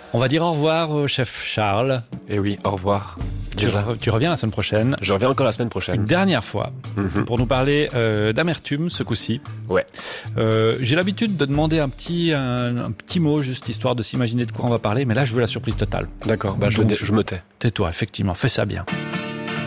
On va dire au revoir au chef Charles. Et oui, au revoir. Tu reviens la semaine prochaine. Je reviens encore la semaine prochaine. Une dernière fois, pour nous parler d'amertume ce coup-ci. Ouais. J'ai l'habitude de demander un petit mot, juste histoire de s'imaginer de quoi on va parler, mais là je veux la surprise totale. D'accord, je me tais. Tais-toi, effectivement, fais ça bien.